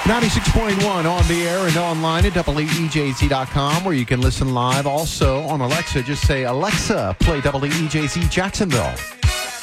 96.1 on the air and online at WEJZ.com, where you can listen live. Also on Alexa, just say, Alexa, play WEJZ Jacksonville.